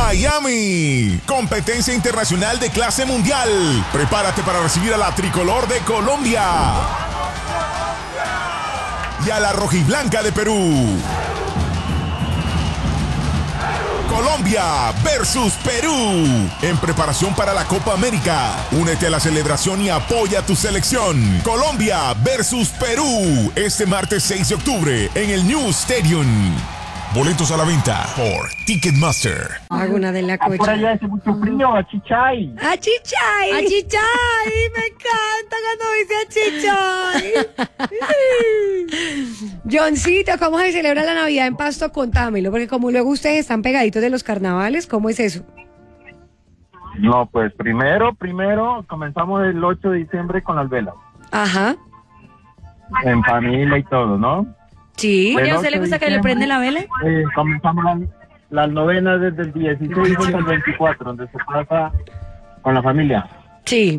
Miami, competencia internacional de clase mundial. Prepárate para recibir a la tricolor de Colombia y a la rojiblanca de Perú. Colombia versus Perú, en preparación para la Copa América. Únete a la celebración y apoya a tu selección. Colombia versus Perú, este martes 6 de octubre en el New Stadium. Boletos a la venta por Ticketmaster. Alguna de la cocha. Por allá hace mucho frío, achichay. ¡Achichay! ¡Achichay! Me encanta cuando dice achichay. Johncito, ¿cómo se celebra la Navidad en Pasto? Contámelo, porque como luego ustedes están pegaditos de los carnavales, ¿cómo es eso? No, pues primero comenzamos el 8 de diciembre con las velas. Ajá. En familia y todo, ¿no? Sí. Oye, ¿a usted le gusta que le prende la vela? Comenzamos las novenas desde el 16 hasta el 24, donde se pasa con la familia. Sí.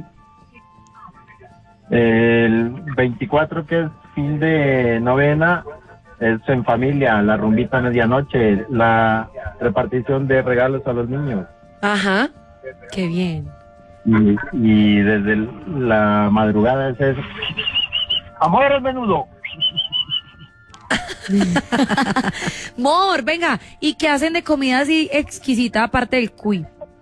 El 24, que es fin de novena, es en familia, la rumbita a medianoche, la repartición de regalos a los niños. Ajá. Qué bien. Y desde la madrugada es eso. ¡Amor al menudo! Mor, venga, ¿y qué hacen de comida así exquisita aparte del cuy?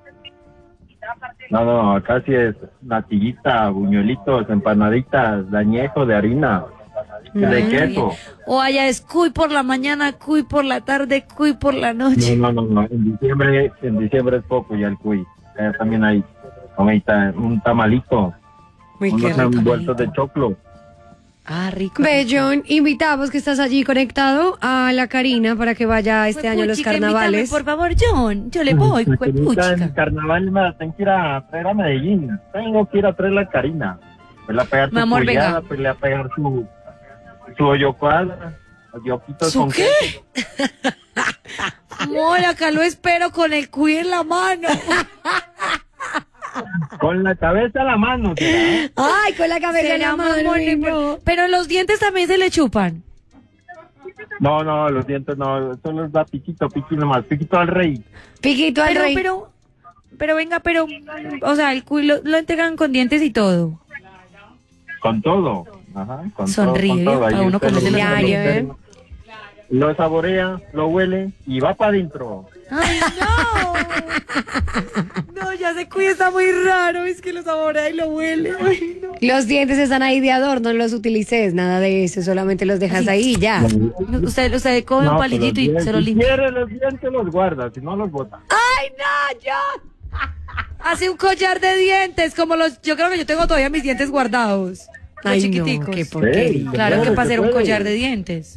No, acá sí es natillita, buñuelitos, empanaditas, de añejo, de harina, de queso. O allá es cuy por la mañana, cuy por la tarde, cuy por la noche. No. En diciembre es poco ya el cuy. También hay un tamalito, Muy qué unos rico. envueltos de choclo. Ah, rico. Ve, John, invitamos que estás allí conectado a la Karina para que vaya este año a los carnavales. Por favor, John, yo le voy, En juepuchica. carnaval me la tengo que ir a traer a Medellín. Tengo que ir a traer la Karina. Pues le va a pegar Mi su amor, culiada, venga. pues le va a pegar su hoyo cuadra, los yoquitos ¿Su con qué? queso. Mor, acá lo espero con el cuy en la mano. Con la cabeza a la mano. ¿Será? Ay, con la cabeza en la Será mano. mamón, no. pero los dientes también se le chupan. No, los dientes no, solo les da piquito nomás, piquito al rey. Piquito al rey. Pero venga, o sea, el cuy lo entregan con dientes y todo. Con todo. Ajá, con Sonríe, todo. para Ahí uno usted comerse los dientes. lo saborea, lo huele y va para adentro. ¡Ay, no! No, ya ese cuy está muy raro, es que lo saborea y lo huele. Ay, no. Los dientes están ahí de adorno, no los utilices, nada de eso, solamente los dejas ahí y ya. Usted come un palillito y se lo Si limpia. quiere los dientes los guarda, si no los bota. ¡Ay, no, John! Hace un collar de dientes, como yo creo que yo tengo todavía mis dientes guardados. Los Ay, chiquiticos. no, qué porquería. Claro que Se para hacer un puede. collar de dientes.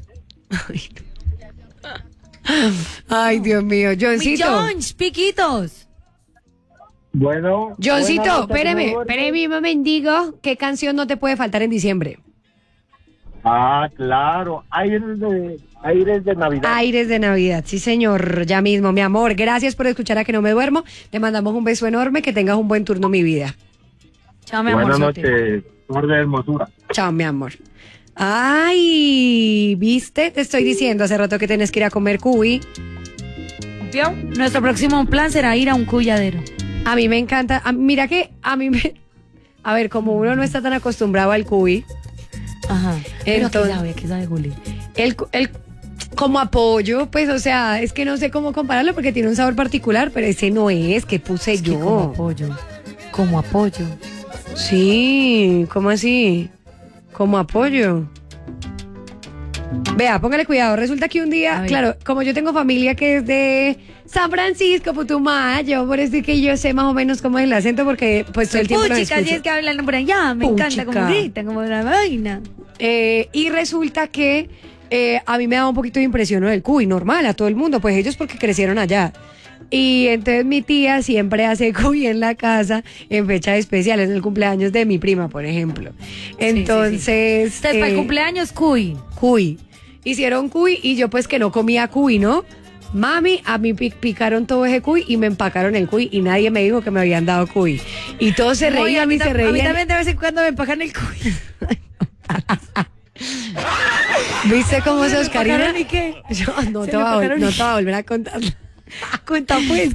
Ay, Dios mío, ¡Mi Johncito. Jones, piquitos! Bueno. Johncito, buenas noches, espéreme amor. un momentico. ¿Qué canción no te puede faltar en diciembre? Ah, claro, aires de Navidad. Aires de Navidad, sí señor, ya mismo, mi amor. Gracias por escuchar a Que No Me Duermo. Te mandamos un beso enorme, que tengas un buen turno, mi vida. Chao, mi Buenas amor. noches, flor de hermosura. Chao, mi amor. Ay, ¿viste? Te estoy diciendo hace rato que tienes que ir a comer cuy. ¿Vio? Nuestro próximo plan será ir a un cuyadero. A mí me encanta, mira que a mí me... A ver, como uno no está tan acostumbrado al cuy, Ajá. Pero Entonces- ¿qué sabe, Juli? el como apoyo, pues, o sea, es que no sé cómo compararlo porque tiene un sabor particular, pero ese no es, que puse Es que yo. como apoyo. Como apoyo. Sí, ¿cómo así? Como apoyo. Vea, póngale cuidado. Resulta que un A día, ver. claro, como yo tengo familia que es de San Francisco, Putumayo, por eso es que yo sé más o menos cómo es el acento porque pues todo el tiempo lo Puchica, escucho. así es que hablan por allá. Me encanta como Puchica. gritan, como una vaina. Y resulta que a mí me daba un poquito de impresión lo del cuy, normal, a todo el mundo, pues ellos porque crecieron allá. Y entonces mi tía siempre hace cuy en la casa en fechas especiales, en el cumpleaños de mi prima, por ejemplo. Entonces, Usted para el cumpleaños, cuy. cuy. Hicieron cuy y yo pues que no comía cuy, ¿no? Mami, a mí picaron todo ese cuy y me empacaron el cuy y nadie me dijo que me habían dado cuy. Y todos se Oye, reían y se A mí reían. también de vez en cuando me empacan el cuy. ¿Viste cómo sos, Karina? ¿Y qué? Yo no Se te me voy a empacaron no y- te voy a volver a contar. Cuenta pues.